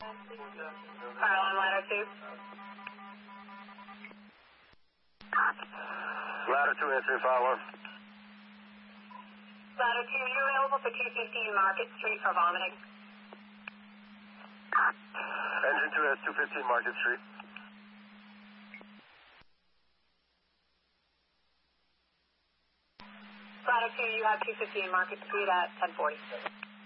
Carlin, ladder 2. Ladder 2, answering file 1. Ladder 2, you're available for 215 Market Street for vomiting. Engine 2 has 215 Market Street. Ladder 2, you have 215 Market Street at 1040.